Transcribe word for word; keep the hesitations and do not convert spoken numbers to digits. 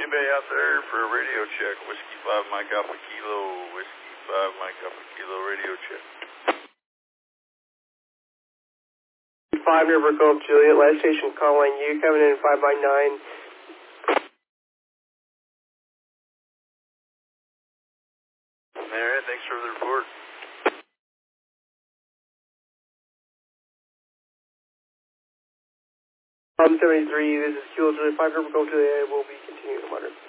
Anybody out there for a radio check? Whiskey five Mike Alpha Kilo. Whiskey five Mike Alpha Kilo radio check. five River Gulf Juliet, last station calling you, coming in five by nine. Alright, thanks for the report. Um, seventy-three, this is Kilo Juliet, five River Gulf Juliet, we'll be continuing to monitor.